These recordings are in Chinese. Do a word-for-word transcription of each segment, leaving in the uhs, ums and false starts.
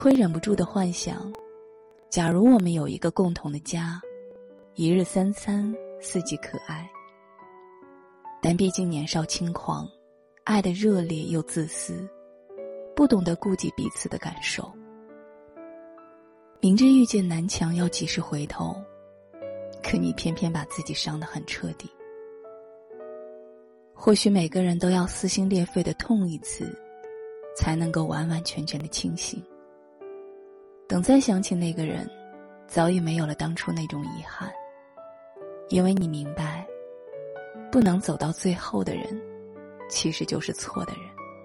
会忍不住地幻想，假如我们有一个共同的家，一日三餐，四季可爱。但毕竟年少轻狂，爱得热烈又自私，不懂得顾及彼此的感受。明知遇见南墙要及时回头，可你偏偏把自己伤得很彻底。或许每个人都要撕心裂肺地痛一次，才能够完完全全地清醒。等再想起那个人，早已没有了当初那种遗憾，因为你明白，不能走到最后的人，其实就是错的人。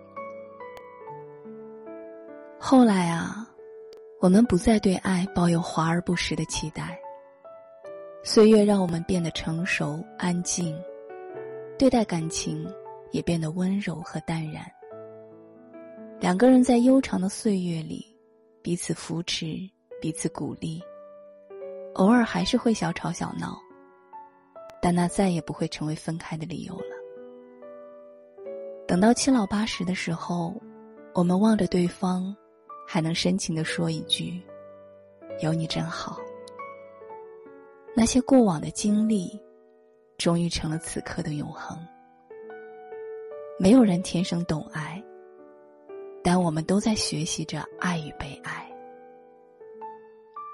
后来啊，我们不再对爱抱有华而不实的期待，岁月让我们变得成熟安静，对待感情也变得温柔和淡然。两个人在悠长的岁月里，彼此扶持，彼此鼓励，偶尔还是会小吵小闹，但那再也不会成为分开的理由了。等到七老八十的时候，我们望着对方，还能深情地说一句，有你真好。那些过往的经历，终于成了此刻的永恒。没有人天生懂爱，但我们都在学习着爱与被爱。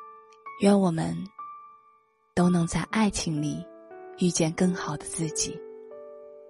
愿我们都能在爱情里遇见更好的自己。